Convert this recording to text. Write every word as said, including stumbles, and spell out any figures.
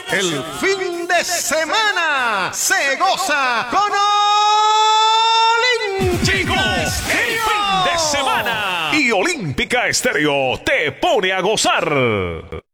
El fin de semana se goza con Llegó el fin de semana y Olímpica Estéreo te pone a gozar.